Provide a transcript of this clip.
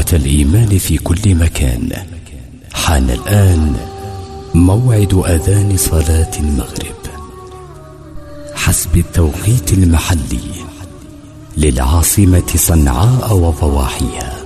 الإيمان في كل مكان، حان الآن موعد أذان صلاة المغرب حسب التوقيت المحلي للعاصمة صنعاء وضواحيها.